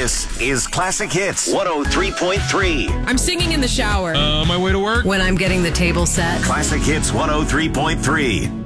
This is Classic Hits 103.3. I'm singing in the shower. On my way to work. When I'm getting the table set. Classic Hits 103.3.